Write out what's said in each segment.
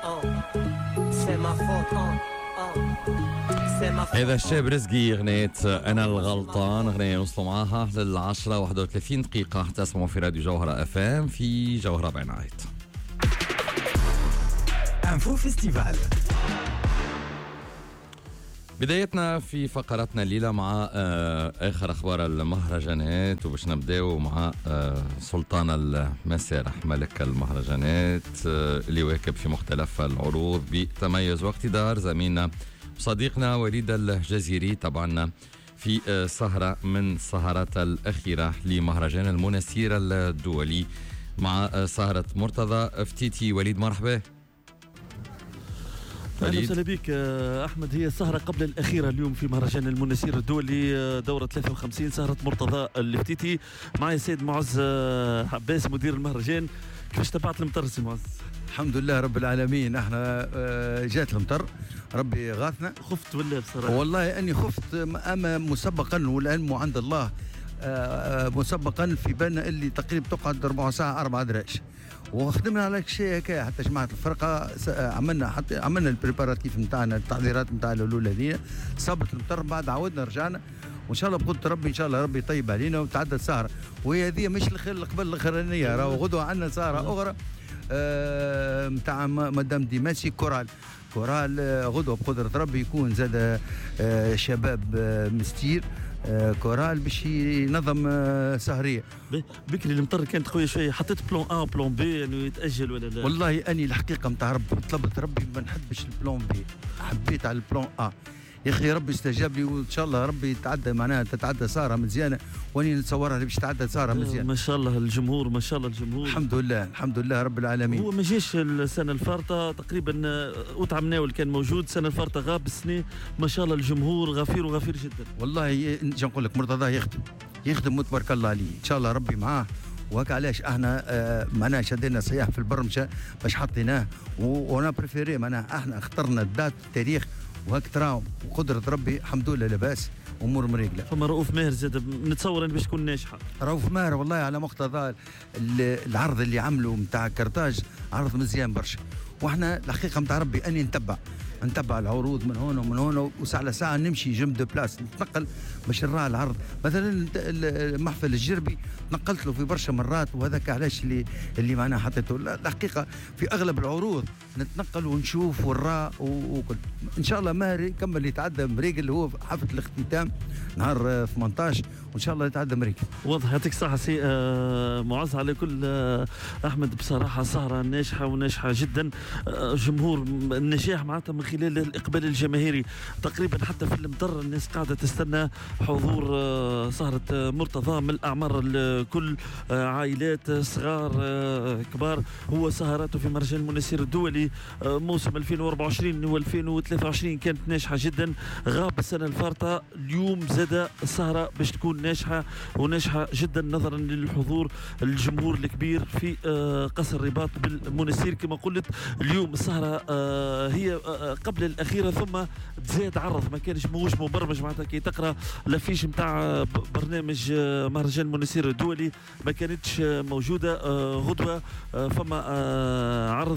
هذا الشاب رزقي غنية أنا الغلطان، غنية وصلوا معاها للعشرة 31 دقيقة. تسمعوا في راديو جوهرة اف ام في جوهرة بعنايت انفو فيستيفال. بدايتنا في فقرتنا الليلة مع آخر أخبار المهرجانات، وباش نبداو مع سلطان المسارح ملك المهرجانات اللي واكب في مختلف العروض بتميز واقتدار. زميلنا وصديقنا وليد الجزيري طبعا في سهرة من السهرات الأخيرة لمهرجان المنسير الدولي مع سهرة مرتضى فتيتي. وليد مرحبا. اهلا وسهلا بك احمد. هي السهره قبل الاخيره اليوم في مهرجان المنسير الدولي دوره 53 سهره مرتضى الفتيتي. معي السيد معز عباس مدير المهرجان. كيفاش تبعت المطر سي معز؟ الحمد لله رب العالمين. احنا جات المطر ربي غاثنا. خفت ولا بصراحه؟ والله اني خفت، اما مسبقا والعلم عند الله. مسبقا في بالنا اللي تقريبا تقعد 4 ساعة 4 دراج، وخدمنا على شيء هكا حتى جماعه الفرقه. عملنا البريباراتيف نتاعنا، التحضيرات نتاعنا الاولى لينا. صابت المطر بعد عودنا رجعنا، وان شاء الله بقدره ربي ان شاء الله ربي يطيب علينا وتعدى السهره. وهي هذه مش قبل الاخرانيه، راهو غدوه عندنا سهره اخرى نتاع مدام ديماسي كورال غدوه بقدره ربي يكون زاد شباب مستير كورال باش ينظم سهريه. بكري المطر كانت قويه شويه، حطيت بلون A وبلون B يعني يتاجل ولا لا؟ والله اني الحقيقه نتاع ربي طلبت ربي ما نحبش البلون B، حبيت على البلون A. يا اخي ربي استجاب لي، وان شاء الله ربي يتعدى معناها تتعدى سهره مزيانه، واني نتصورها باش تتعدى سهره مزيانه. ما شاء الله الجمهور، ما شاء الله الجمهور. الحمد لله رب العالمين. هو ما جاش السنه الفارطه تقريبا، وتعمناول كان موجود، السنه الفارطه غاب، السنه ما شاء الله الجمهور غفير جدا. والله نجي نقول لك مرتضى يخدم وتبارك الله عليه، ان شاء الله ربي معاه. وهكا علاش احنا معناها شدينا صياح في البرمجه باش حطيناه، وانا بريفيري معناها احنا اخترنا الدات التاريخ وهك تراو، وقدرة ربي الحمد لله لاباس، امور مريقله. فما رؤوف ماهر زاد نتصور ان باش تكون ناجحه. رؤوف ماهر والله على مقتضى العرض اللي عملوا نتاع كرتاج، عرض مزيان برشا. واحنا الحقيقه نتاع ربي اني نتبع العروض من هنا ومن هنا، وساعة لساعة نمشي جنب دو بلاس نتنقل باش نرى العرض. مثلا المحفل الجربي نقلت له في برشا مرات، وهذاك علاش اللي معناها حطيته. الحقيقة في أغلب العروض نتنقل ونشوف ونرى وكل. إن شاء الله ماهر يكمل يتعدى مريقل، اللي هو حفلة الاختتام نهار 18، وإن شاء الله يتعدى مريقل. واضح. يعطيك الصحة سي معز على كل. أحمد بصراحة سهرة ناجحة وناجحة جدا. جمهور النجاح معناتها من خلال الإقبال الجماهيري. تقريبا حتى في المطر الناس قاعدة تستنى حضور سهرة مرتضى من الأعمار الكل، عائلات صغار كبار. هو سهراته في مهرجان المنسير الدولي موسم 2024 و 2023 كانت ناجحة جدا. غاب السنة الفارطة، اليوم زاد السهرة باش تكون ناجحة وناجحة جدا نظرا للحضور الجمهور الكبير في قصر الرباط بالمنسير. كما قلت اليوم السهرة هي قبل الأخيرة، ثم تزاد عرض ما كانش موش مبرمج معناتها. كي تقرأ لافيش نتاع برنامج مهرجان المنسير الدولي ما كانتش موجودة. غدوة فما عرض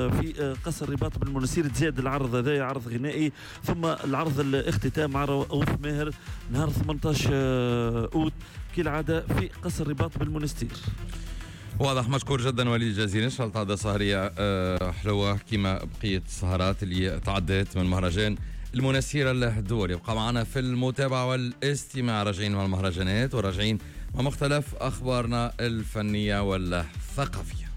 في قصر الرباط بالمنسير، تزاد العرض هذا عرض غنائي، ثم العرض الاختتام مع رؤوف ماهر نهار 18 أوت كالعادة في قصر الرباط بالمنستير. واضح. مشكور جدا وليد الجزيري. ان شاء الله تعدى سهريه حلوه كما بقيه السهرات اللي تعدت من مهرجان المنسير الدولي. يبقى معنا في المتابعه والاستماع. راجعين مع المهرجانات وراجعين مع مختلف اخبارنا الفنيه والثقافيه.